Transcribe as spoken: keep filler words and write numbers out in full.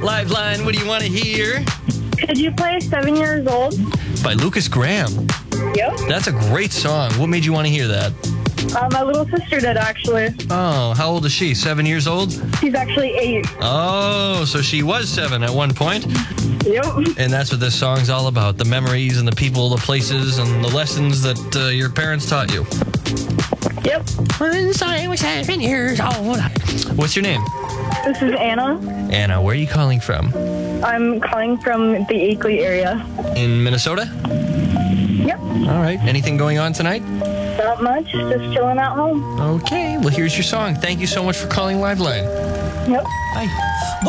Liveline, what do you want to hear? Could you play Seven Years Old? By Lucas Graham. Yep. That's a great song. What made you want to hear that? Uh, my little sister did, actually. Oh, how old is she? Seven years old? She's actually eight. Oh, so she was seven at one point. Yep. And that's what this song's all about. The memories and the people, the places, and the lessons that uh, your parents taught you. Yep. Once I was seven years old. What's your name? This is Anna. Anna, where are you calling from? I'm calling from the Akeley area. In Minnesota? Yep. All right. Anything going on tonight? Not much. Just chilling at home. Okay. Well, here's your song. Thank you so much for calling Liveline. Yep. Bye.